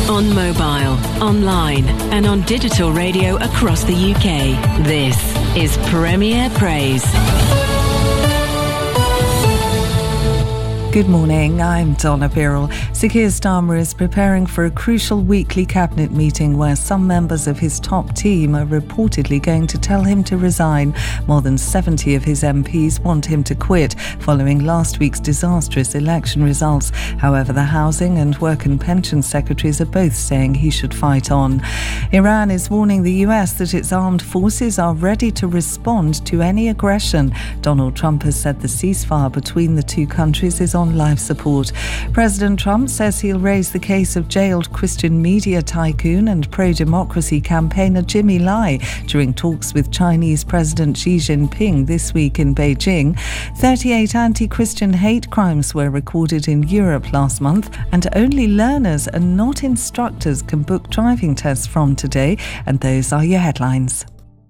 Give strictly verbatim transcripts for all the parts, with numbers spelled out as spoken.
On mobile, online and on digital radio across the U K. This is Premier Praise. Good morning, I'm Donna Birrell. Sir Keir Starmer is preparing for a crucial weekly cabinet meeting where some members of his top team are reportedly going to tell him to resign. More than seventy of his M Ps want him to quit following last week's disastrous election results. However, the Housing and Work and Pension Secretaries are both saying he should fight on. Iran is warning the U S that its armed forces are ready to respond to any aggression. Donald Trump has said the ceasefire between the two countries is on life support. President Trump says he'll raise the case of jailed Christian media tycoon and pro-democracy campaigner Jimmy Lai during talks with Chinese President Xi Jinping this week in Beijing. thirty-eight anti-Christian hate crimes were recorded in Europe last month, and only learners and not instructors can book driving tests from today. And those are your headlines.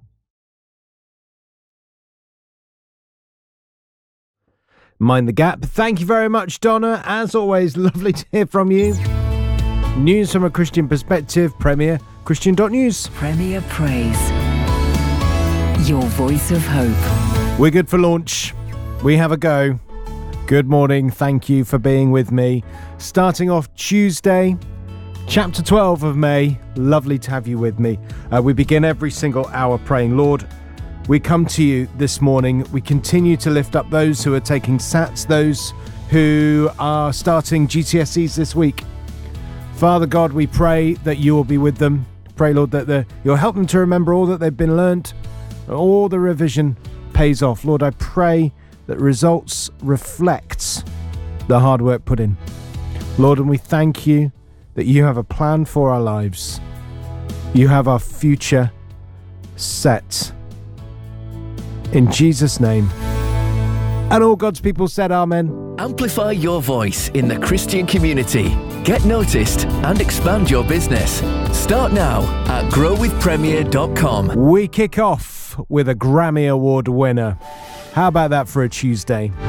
Mind the gap. Thank you very much, Donna. As always, lovely to hear from you. News from a Christian perspective, premier christian dot news. Premier Praise. Your voice of hope. We're good for launch. We have a go. Good morning. Thank you for being with me. Starting off Tuesday, chapter twelve of May. Lovely to have you with me. Uh, we begin every single hour praying, Lord, we come to you this morning. We continue to lift up those who are taking SATs, those who are starting G C S Es this week. Father God, we pray that you will be with them. Pray, Lord, that the, you'll help them to remember all that they've been learnt, all the revision pays off. Lord, I pray that results reflect the hard work put in. Lord, and we thank you that you have a plan for our lives. You have our future set. In Jesus' name. And all God's people said amen. Amplify your voice in the Christian community. Get noticed and expand your business. Start now at grow with premier dot com. We kick off with a Grammy Award winner. How about that for a Tuesday?